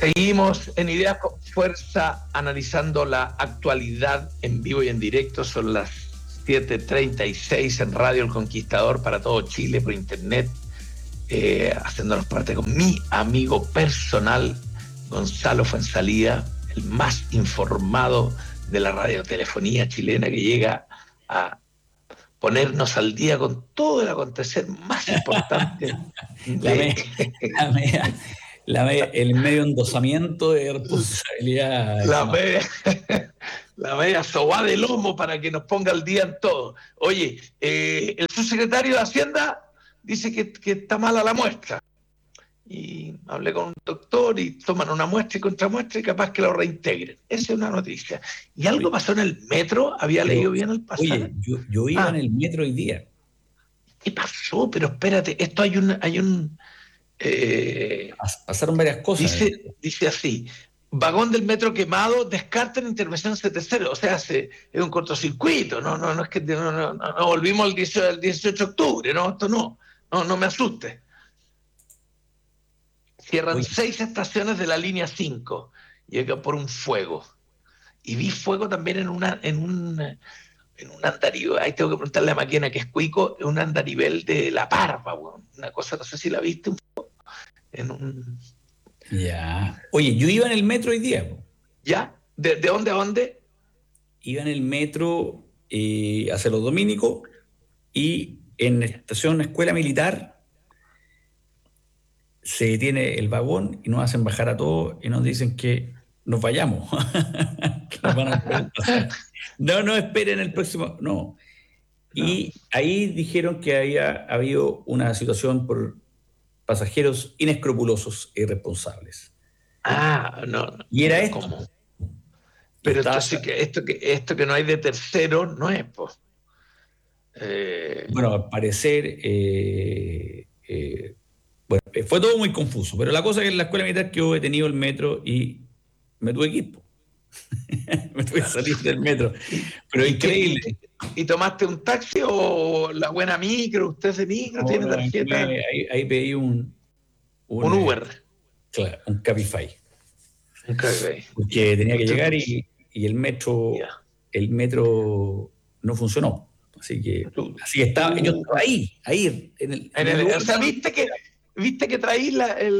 Seguimos en Ideas con Fuerza analizando la actualidad en vivo y en directo. Son las 7:36 en Radio El Conquistador para todo Chile por internet, haciéndonos parte con mi amigo personal Gonzalo Fuenzalía, el más informado de la radiotelefonía chilena, que llega a ponernos al día con todo el acontecer más importante el medio endosamiento de responsabilidad. La media sobá de lomo para que nos ponga al día en todo. Oye, el subsecretario de Hacienda dice que está mala la muestra. Y hablé con un doctor y toman una muestra y contramuestra y capaz que lo reintegren. Esa es una noticia. Y algo pasó en el metro, había leído bien al pasar. Oye, yo iba en el metro hoy día. ¿Qué pasó? Pero espérate, esto hay un pasaron varias cosas. Dice así: vagón del metro quemado, descartan intervención de terceros. O sea, es un cortocircuito. No es que no volvimos al 18 de octubre. No, esto no me asuste. Cierran 6 estaciones de la línea 5 y por un fuego. Y vi fuego también en un andarivel. Ahí tengo que preguntarle a Maquena, que es cuico, un andarivel de La Parva, una cosa, no sé si la viste, un fuego en un... Ya. Oye, yo iba en el metro hoy día. ¿Ya? ¿De dónde a dónde? Iba en el metro hacia los Dominicos y en la estación Escuela Militar se detiene el vagón y nos hacen bajar a todos y nos dicen que nos vayamos. Que nos van a pasar. No esperen el próximo. No. Y ahí dijeron que había habido una situación por pasajeros inescrupulosos e irresponsables. No. Y era esto. ¿Cómo? Pero esto que no hay de tercero no es, pues. Bueno, al parecer, fue todo muy confuso, pero la cosa es que en la escuela militar que yo he tenido el metro y me tuve que ir. Me tuve que salir del metro. Pero increíble. ¿Y tomaste un taxi o la buena micro? ¿Usted es de micro? ¿Tiene tarjeta? Ahí pedí un Uber. Claro, un Cabify. Un Cabify. Porque tenía que llegar y el metro no funcionó. Así que estaba, yo estaba ahí. O sea, viste que traí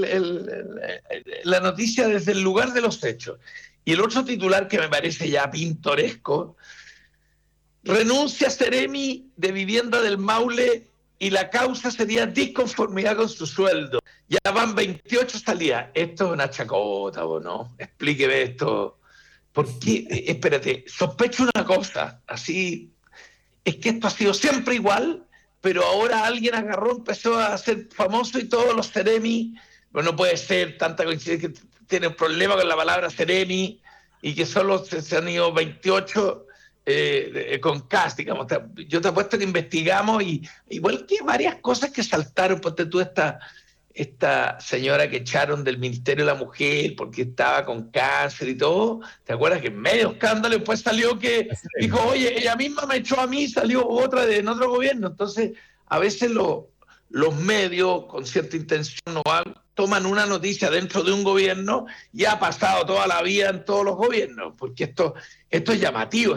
la noticia desde el lugar de los hechos. Y el otro titular que me parece ya pintoresco: renuncia Seremi de Vivienda del Maule y la causa sería disconformidad con su sueldo. Ya van 28 salidas. Esto es una chacota, ¿o no? Explíqueme esto. ¿Por qué? Espérate, sospecho una cosa, así, es que esto ha sido siempre igual, pero ahora alguien agarró, empezó a ser famoso y todos los Seremi, no puede ser tanta coincidencia que tiene un problema con la palabra Seremi y que solo se han ido 28 con cast, digamos. Yo te apuesto que investigamos y igual que varias cosas que saltaron, ponte tú esta señora que echaron del Ministerio de la Mujer porque estaba con cáncer y todo. ¿Te acuerdas que en medio escándalo después salió que dijo, oye, ella misma me echó a mí, salió otra en otro gobierno? Entonces, a veces los medios, con cierta intención, toman una noticia dentro de un gobierno y ha pasado toda la vida en todos los gobiernos, porque esto es llamativo,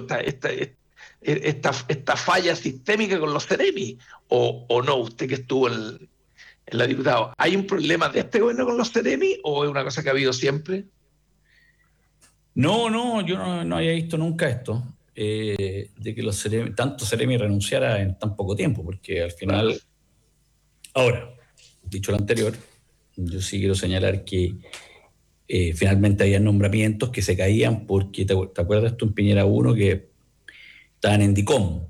esta falla sistémica con los Seremi, o no, usted que estuvo en la diputada. ¿Hay un problema de este gobierno con los Seremi o es una cosa que ha habido siempre? No, yo no había visto nunca esto, de que tanto Seremi renunciara en tan poco tiempo, porque al final... Claro. Ahora, dicho lo anterior, yo sí quiero señalar que finalmente había nombramientos que se caían porque, ¿te acuerdas tú en Piñera 1 que estaban en DICOM?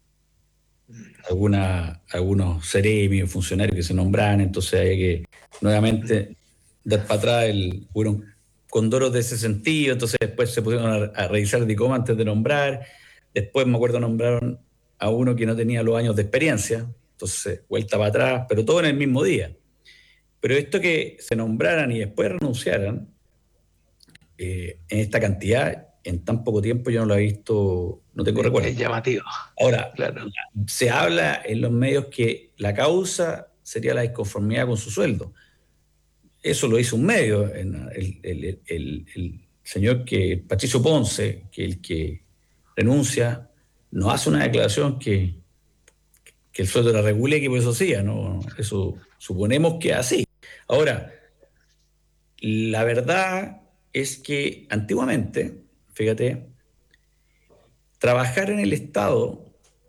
Algunos seremios, funcionarios que se nombraban, entonces había que nuevamente dar para atrás, fueron condoros de ese sentido, entonces después se pusieron a revisar DICOM antes de nombrar, después me acuerdo nombraron a uno que no tenía los años de experiencia, entonces vuelta para atrás, pero todo en el mismo día. Pero esto que se nombraran y después renunciaran, en esta cantidad, en tan poco tiempo, yo no lo he visto, no tengo recuerdo. Es llamativo. Ahora, claro, se habla en los medios que la causa sería la disconformidad con su sueldo. eso lo hizo un medio, el señor Patricio Ponce, que el que renuncia, no hace una declaración que el sueldo era regular, que por eso hacía, ¿no? Eso suponemos que es así. Ahora, la verdad es que antiguamente, fíjate, trabajar en el Estado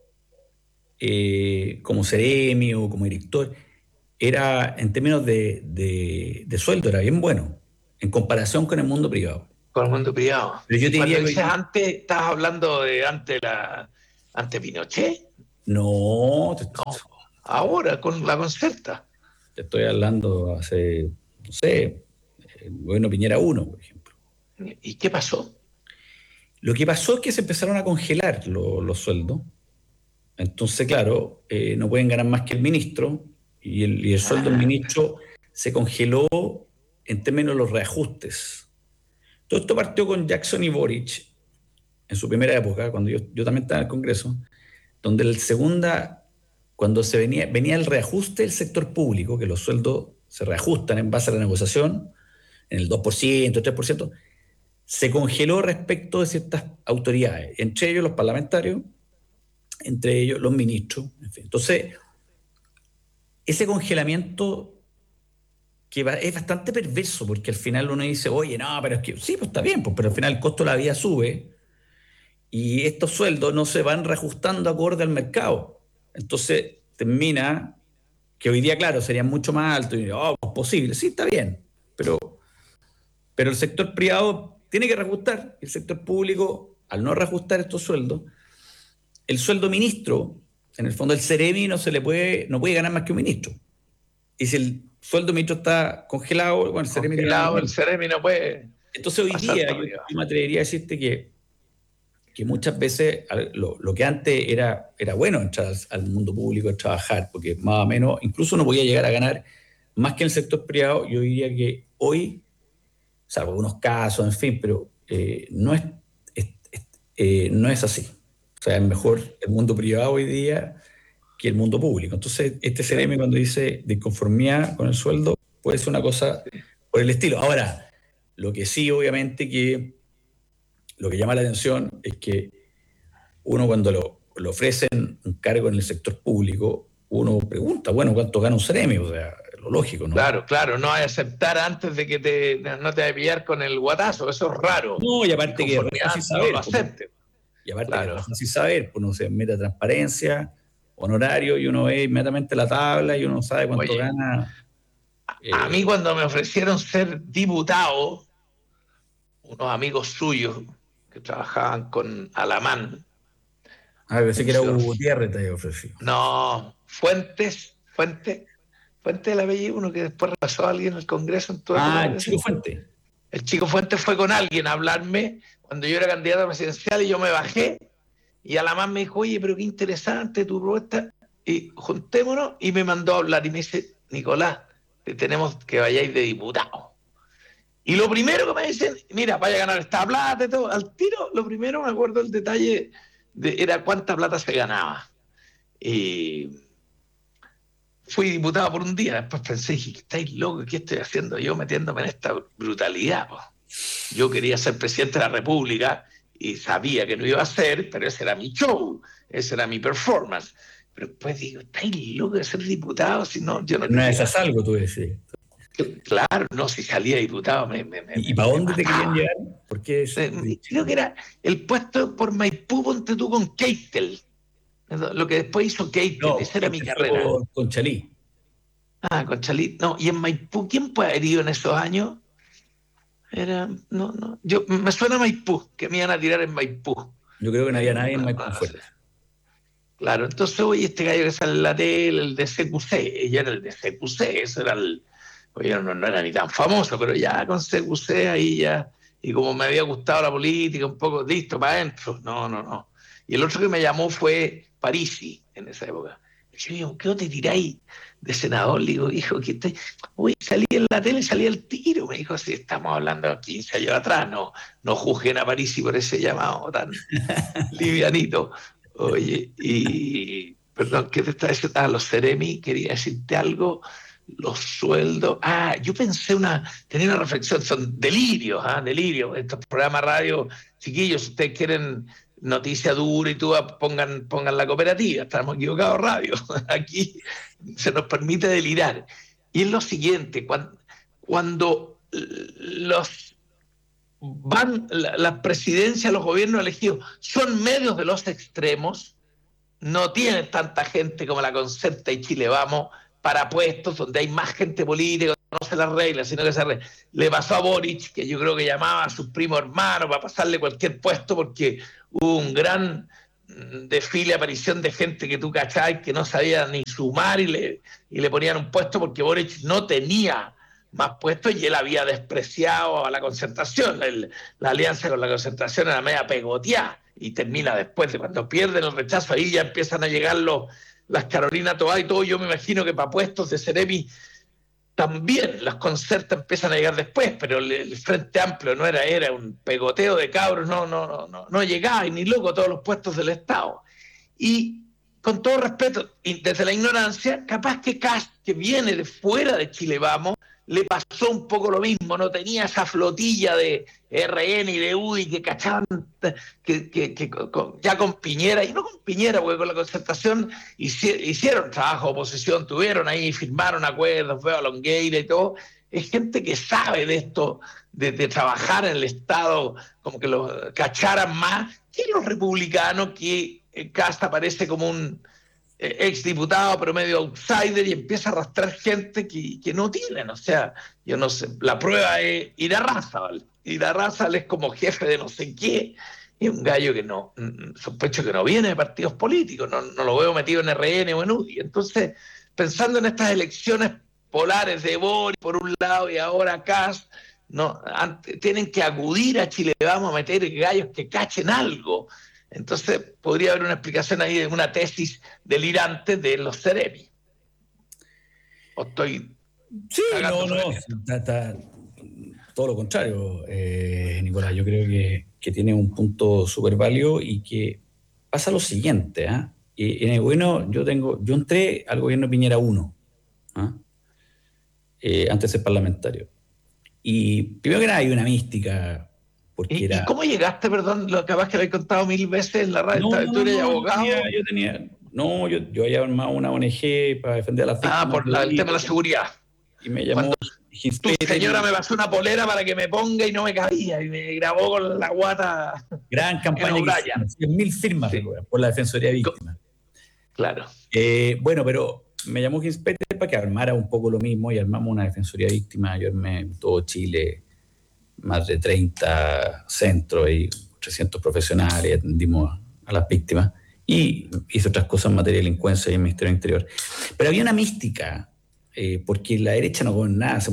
como seremi o como director era, en términos de sueldo, era bien bueno en comparación con el mundo privado. Con el mundo privado. Pero yo te Cuando diría dices que antes, ¿estás hablando de ante Pinochet? no, No, ahora con la Concerta. te estoy hablando hace, no sé, el gobierno Piñera 1, por ejemplo. ¿Y qué pasó? Lo que pasó es que se empezaron a congelar los sueldos. Entonces, claro, no pueden ganar más que el ministro y el sueldo del ministro se congeló en términos de los reajustes. Todo esto partió con Jackson y Boric en su primera época, cuando yo también estaba en el Congreso, donde cuando venía el reajuste del sector público, que los sueldos se reajustan en base a la negociación, en el 2%, 3%, se congeló respecto de ciertas autoridades, entre ellos los parlamentarios, entre ellos los ministros, en fin. Entonces, ese congelamiento es bastante perverso, porque al final uno dice, oye, no, pero es que sí, pues está bien, pues, pero al final el costo de la vida sube y estos sueldos no se van reajustando acorde al mercado. Entonces termina que hoy día, claro, serían mucho más altos y, oh, es posible, sí, está bien, pero el sector privado tiene que reajustar, el sector público, al no reajustar estos sueldos, el sueldo ministro, en el fondo el seremi no puede ganar más que un ministro. Y si el sueldo ministro está congelado, bueno, el seremi no puede. Entonces hoy día yo me atrevería a decirte que muchas veces lo que antes era bueno entrar al mundo público a trabajar, porque más o menos incluso no podía llegar a ganar más que en el sector privado. Yo diría que hoy, salvo algunos casos, en fin, pero no es así. O sea, es mejor el mundo privado hoy día que el mundo público. Entonces, este CRM cuando dice disconformidad con el sueldo, puede ser una cosa por el estilo. Ahora, lo que sí, obviamente, que lo que llama la atención es que uno cuando le ofrecen un cargo en el sector público, uno pregunta, bueno, ¿cuánto gana un CRM? O sea, lo lógico, ¿no? Claro, no hay aceptar antes de que no te vaya a pillar con el guatazo, eso es raro. No, y aparte que es fácil saber. No lo acepte. Y aparte que es fácil saber, pues uno se mete a transparencia, honorario, y uno ve inmediatamente la tabla y uno sabe cuánto gana. A mí cuando me ofrecieron ser diputado, unos amigos suyos que trabajaban con Alamán. Pensé que era Hugo Gutiérrez te había ofrecido. No, Fuente del apellido, uno que después pasó a alguien en el Congreso. El Chico Fuente. El Chico Fuente fue con alguien a hablarme cuando yo era candidato presidencial y yo me bajé y Alamán me dijo, oye, pero qué interesante tu propuesta, y juntémonos, y me mandó a hablar y me dice, Nicolás, te tenemos que vayáis de diputado. Y lo primero que me dicen, mira, vaya a ganar esta plata y todo. Al tiro, lo primero, me acuerdo el detalle, era cuánta plata se ganaba. Y fui diputado por un día. Después pensé, dije, estáis locos, ¿qué estoy haciendo yo metiéndome en esta brutalidad? Yo quería ser presidente de la República y sabía que no iba a ser, pero ese era mi show, ese era mi performance. Pero después digo, estáis locos de ser diputado, si no, yo no... No es algo, tú decís. Claro, no, si salía diputado ¿Y para dónde te querían llevar? ¿Por qué creo que era el puesto por Maipú, ponte tú con Keitel. Lo que después hizo Keitel, no, esa era mi carrera. Con Chalí. Con Chalí. No, y en Maipú, ¿quién puede haber ido en esos años? Yo me suena a Maipú, que me iban a tirar en Maipú. Yo creo que no había nadie en Maipú fuerte. Claro, entonces, oye, este gallo que sale en la tele, el de CQC, ella era el de CQC, eso era el... Oye, no era ni tan famoso, pero ya con CQC ahí ya, y como me había gustado la política, un poco listo para adentro, no. Y el otro que me llamó fue Parisi en esa época. Yo digo, ¿qué no te tiráis de senador? Le digo, hijo, que uy, salí en la tele, salí al tiro. Me dijo, si estamos hablando de 15 años atrás, no juzguen a Parisi por ese llamado tan livianito. Oye, perdón, ¿qué te está diciendo? Los Ceremi, quería decirte algo. los sueldos. Yo pensé tenía una reflexión, son delirios, delirios. Estos programas radio, chiquillos, si ustedes quieren noticia dura y todo, pongan la cooperativa, estamos equivocados radio. Aquí se nos permite delirar. Y es lo siguiente, cuando las presidencias, los gobiernos elegidos son medios de los extremos, no tienen tanta gente como la Concerta y Chile Vamos para puestos donde hay más gente política, no se las reglas, sino que le pasó a Boric, que yo creo que llamaba a sus primos hermanos para pasarle cualquier puesto, porque hubo un gran desfile, aparición de gente que tú cachai, que no sabía ni sumar y le ponían un puesto porque Boric no tenía más puestos y él había despreciado a la Concertación. La alianza con la Concertación era media pegoteada y termina después de cuando pierden el rechazo, ahí ya empiezan a llegar las Carolina Toá y todo. Yo me imagino que para puestos de Ceremi también las Concertas empiezan a llegar después, pero el Frente Amplio no era un pegoteo de cabros, no llegaba y ni loco todos los puestos del Estado. Y con todo respeto, y desde la ignorancia, capaz que Kast, que viene de fuera de Chile Vamos, le pasó un poco lo mismo, no tenía esa flotilla de RN y de UDI que cachaban ya con Piñera, y no con Piñera, porque con la Concertación hicieron trabajo de oposición, tuvieron ahí, firmaron acuerdos, veo a Longueira y todo. Es gente que sabe de esto, de trabajar en el Estado, como que lo cacharan más que los republicanos, que Kast aparece como un exdiputado, pero medio outsider, y empieza a arrastrar gente que no tienen. O sea, yo no sé, la prueba es Irarrázaval. Irarrázaval es como jefe de no sé qué, y un gallo que no, sospecho que no viene de partidos políticos, no lo veo metido en RN o en UDI. Entonces, pensando en estas elecciones polares de Boric por un lado y ahora Kast, tienen que acudir a Chile Vamos a meter gallos que cachen algo. Entonces podría haber una explicación ahí de una tesis delirante de los Ceremi. ¿O estoy Sí, no, todo lo contrario, Nicolás. Yo creo que tiene un punto súper válido y que pasa lo siguiente. Y en el gobierno yo entré al gobierno Piñera 1, antes de ser parlamentario. Y primero que nada hay una mística. ¿Y cómo llegaste, perdón, lo capaz que lo he contado 1000 veces en la radio? ¿Tú eres abogado? Yo había armado una ONG para defender a las víctimas. Por el tema de la seguridad. Y me llamó tu señora me pasó una polera para que me ponga y no me cabía, y me grabó con la guata. Gran campaña, 100.000 firmas, sí, por la Defensoría de Víctimas. Claro. Bueno, pero me llamó Ginspeter para que armara un poco lo mismo y armamos una Defensoría de Víctimas. Yo armé en todo Chile más de 30 centros y 300 profesionales, atendimos a las víctimas y hice otras cosas en materia de delincuencia y en el Ministerio del Interior. Pero había una mística, porque la derecha no gobernaba hace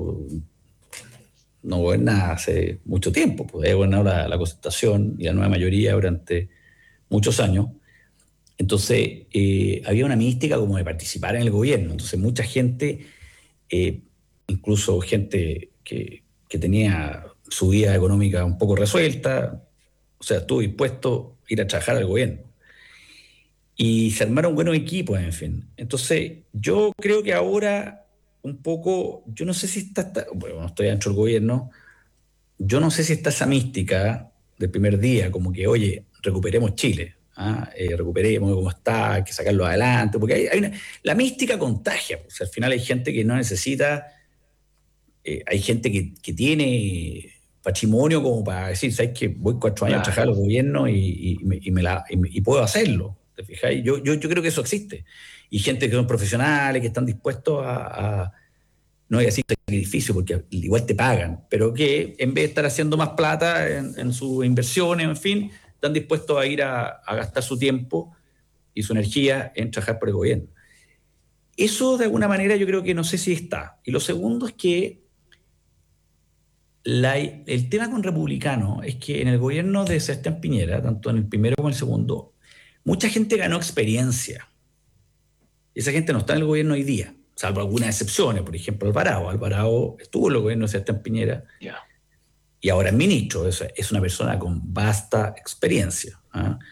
mucho tiempo, pues había gobernado la Concertación y la nueva mayoría durante muchos años. Entonces había una mística como de participar en el gobierno. Entonces mucha gente, incluso gente que tenía su vida económica un poco resuelta, o sea, estuvo dispuesto a ir a trabajar al gobierno. Y se armaron buenos equipos, en fin. Entonces, yo creo que ahora un poco, yo no sé si bueno, no estoy dentro del gobierno, yo no sé si está esa mística del primer día, como que, oye, recuperemos Chile, recuperemos cómo está, hay que sacarlo adelante, porque la mística contagia, pues, al final hay gente que no necesita. Hay gente que tiene patrimonio como para decir, ¿sabes qué? Voy 4 años a trabajar al gobierno y puedo hacerlo. ¿Te fijas? Yo creo que eso existe. Y gente que son profesionales, que están dispuestos no voy a decir sacrificio, porque igual te pagan, pero que en vez de estar haciendo más plata en sus inversiones, en fin, están dispuestos a ir a gastar su tiempo y su energía en trabajar por el gobierno. Eso de alguna manera yo creo que no sé si está. Y lo segundo es que el tema con republicanos es que en el gobierno de Sebastián Piñera, tanto en el primero como en el segundo, mucha gente ganó experiencia. Esa gente no está en el gobierno hoy día, salvo algunas excepciones. Por ejemplo, Alvarado estuvo en el gobierno de Sebastián Piñera y ahora es ministro. Es una persona con vasta experiencia.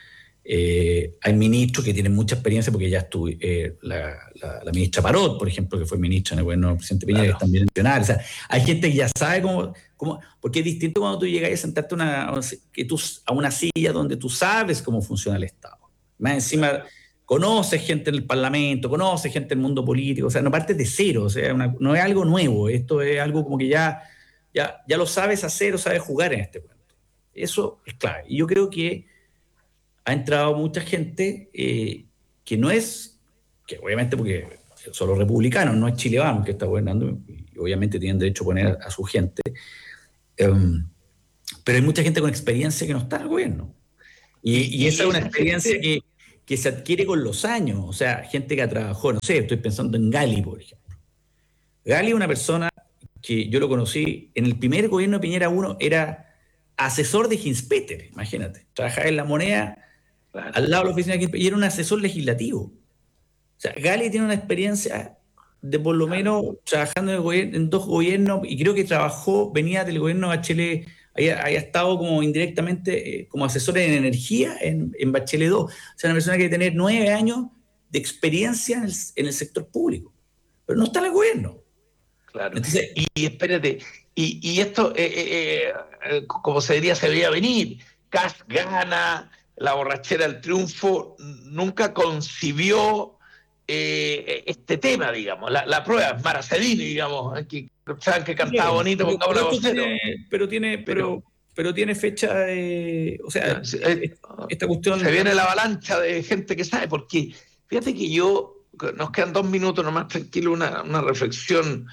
Hay ministros que tienen mucha experiencia porque ya estuve, la ministra Parot, por ejemplo, que fue ministra en el gobierno del presidente Piñera, claro, que es también nacional. O sea, hay gente que ya sabe cómo, porque es distinto cuando tú llegas a sentarte a una silla donde tú sabes cómo funciona el Estado. Más encima, conoces gente en el Parlamento, conoces gente en el mundo político, o sea, no partes de cero, o sea, no es algo nuevo, esto es algo como que ya lo sabes hacer o sabes jugar en este cuento. Eso es clave. Y yo creo que ha entrado mucha gente que no es, que obviamente porque son los republicanos, no es Chile Vamos que está gobernando, y obviamente tienen derecho a poner a su gente, pero hay mucha gente con experiencia que no está en el gobierno. Y esa es una experiencia que se adquiere con los años, o sea, gente que ha trabajado, no sé, estoy pensando en Gali, por ejemplo. Gali es una persona que yo lo conocí en el primer gobierno de Piñera 1, era asesor de Hinspeter, imagínate, trabajaba en La Moneda, claro, al lado de la oficina de Hinspeter, y era un asesor legislativo. O sea, Gali tiene una experiencia de por lo menos trabajando en 2 gobiernos, y creo que venía del gobierno de Bachelet, había estado como indirectamente como asesor en energía en Bachelet 2. O sea, una persona que tiene 9 años de experiencia en el sector público, pero no está en el gobierno. Claro. Entonces, y espérate, y esto, como se diría, se veía venir. Kast gana, la borrachera del triunfo, nunca concibió este tema, digamos. La prueba es Mara Sedini, digamos, que cantaba bonito con Cabra Vocero. Pero tiene fecha, o sea, esta cuestión... Se viene la avalancha de gente que sabe, porque fíjate que nos quedan 2 minutos nomás, tranquilo, una reflexión.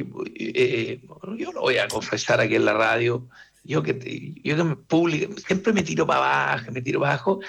Yo lo voy a confesar aquí en la radio, yo que me publico, siempre me tiro para abajo.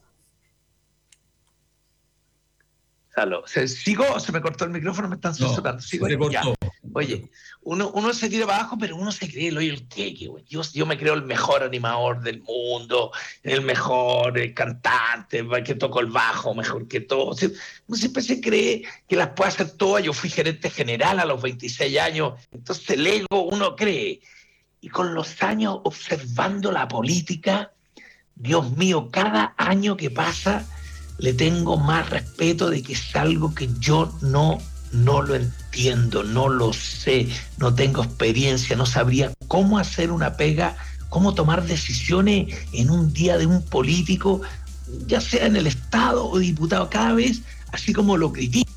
Se me cortó el micrófono, me están censurando. Se cortó. Oye, uno se tira para abajo, pero uno se cree el queque, güey. Yo me creo el mejor animador del mundo, el mejor cantante, que toco el bajo mejor que todo. Uno siempre se cree que las puede hacer todas. Yo fui gerente general a los 26 años, entonces el ego uno cree. Y con los años observando la política, Dios mío, cada año que pasa le tengo más respeto de que es algo que yo no lo entiendo, no lo sé, no tengo experiencia, no sabría cómo hacer una pega, cómo tomar decisiones en un día de un político, ya sea en el Estado o diputado, cada vez así como lo critico.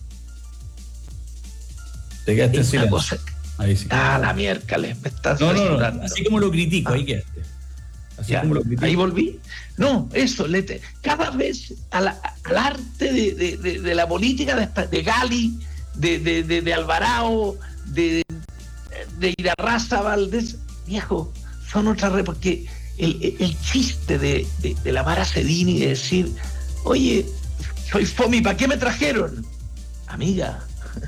Te quedaste en silencio. Ahí sí. La miércoles, me estás censurando. No, así como lo critico, ahí quedaste. Ahí volví. No, eso, cada vez al arte de la política de Gali, de Alvarado, de Irarrázaval, Valdés, viejo, son otra red, porque el chiste de la Mara Sedini de decir, oye, soy FOMI, ¿para qué me trajeron? Amiga,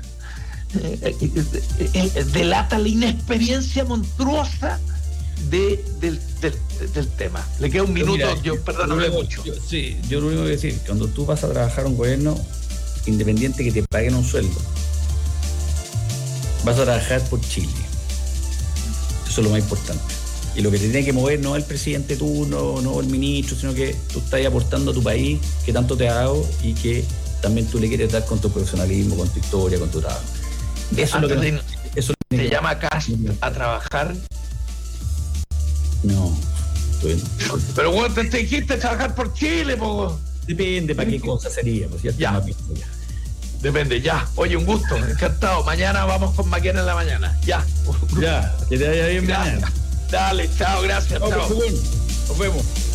delata la inexperiencia monstruosa del tema. Le queda un minuto. Mira, perdóname mucho. Yo lo único que decir, cuando tú vas a trabajar un gobierno, independiente que te paguen un sueldo, vas a trabajar por Chile. Eso es lo más importante. Y lo que te tiene que mover no es el presidente turno, no el ministro, sino que tú estás aportando a tu país, que tanto te ha dado y que también tú le quieres dar con tu profesionalismo, con tu historia, con tu trabajo. Eso es lo que te llama Kast a trabajar. No. Pero bueno, te dijiste trabajar por Chile, po. Depende para qué cosa sería, pues ya. Depende, ya. Oye, un gusto, encantado. Mañana vamos con Maquena en la mañana. Ya. Ya, que te vaya bien mañana. Dale, chao, gracias. Chao. Nos vemos.